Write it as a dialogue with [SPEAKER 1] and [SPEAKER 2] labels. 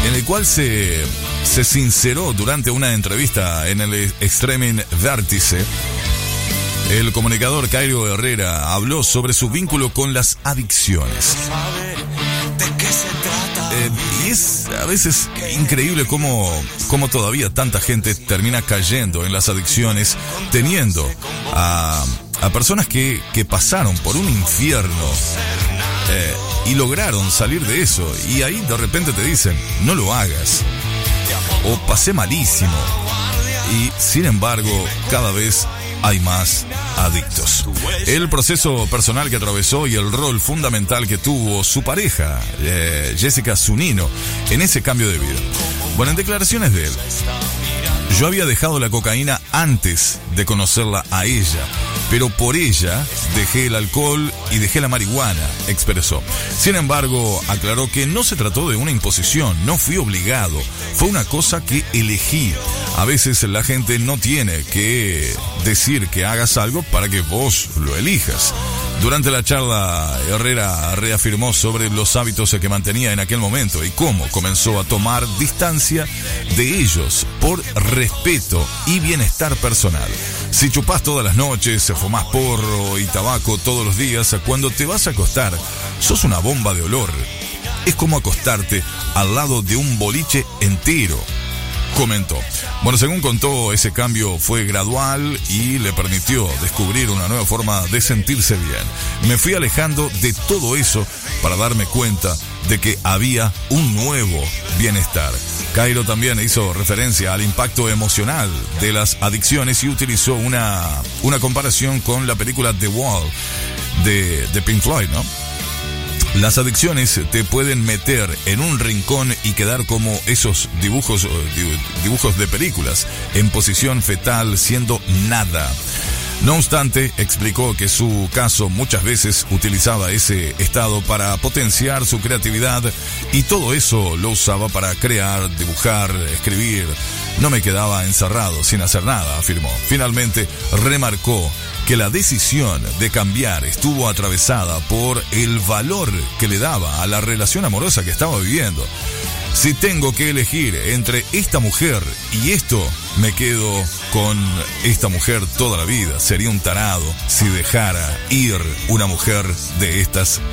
[SPEAKER 1] en el cual se sinceró durante una entrevista en el Extreme Vértice. El comunicador Cairo Herrera habló sobre su vínculo con las adicciones. Y es a veces increíble cómo todavía tanta gente termina cayendo en las adicciones, teniendo a personas que pasaron por un infierno y lograron salir de eso. Y ahí de repente te dicen, no lo hagas. O pasé malísimo. Y sin embargo, cada vez hay más adictos. El proceso personal que atravesó y el rol fundamental que tuvo su pareja, Jessica Zunino, en ese cambio de vida. Bueno, en declaraciones de él, yo había dejado la cocaína antes de conocerla a ella, pero por ella dejé el alcohol y dejé la marihuana, expresó. Sin embargo, aclaró que no se trató de una imposición, no fui obligado, fue una cosa que elegí. A veces la gente no tiene que decir que hagas algo para que vos lo elijas. Durante la charla, Herrera reafirmó sobre los hábitos que mantenía en aquel momento y cómo comenzó a tomar distancia de ellos por respeto y bienestar personal. Si chupás todas las noches, fumás porro y tabaco todos los días, cuando te vas a acostar, sos una bomba de olor. Es como acostarte al lado de un boliche entero, comentó. Bueno, según contó, ese cambio fue gradual y le permitió descubrir una nueva forma de sentirse bien. Me fui alejando de todo eso para darme cuenta de que había un nuevo bienestar. Cairo también hizo referencia al impacto emocional de las adicciones y utilizó una comparación con la película The Wall de Pink Floyd, ¿no? Las adicciones te pueden meter en un rincón y quedar como esos dibujos de películas, en posición fetal, siendo nada. No obstante, explicó que su caso muchas veces utilizaba ese estado para potenciar su creatividad y todo eso lo usaba para crear, dibujar, escribir. No me quedaba encerrado sin hacer nada, afirmó. Finalmente, remarcó que la decisión de cambiar estuvo atravesada por el valor que le daba a la relación amorosa que estaba viviendo. Si tengo que elegir entre esta mujer y esto, me quedo con esta mujer toda la vida. Sería un tarado si dejara ir una mujer de estas